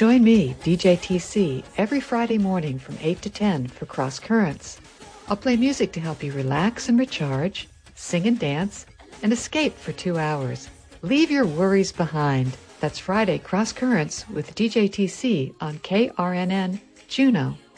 Join me, DJ TC, every Friday morning from 8 to 10 for Cross Currents. I'll play music to help you relax and recharge, sing and dance, and escape for 2 hours. Leave your worries behind. That's Friday Cross Currents with DJ TC on KRNN Juneau.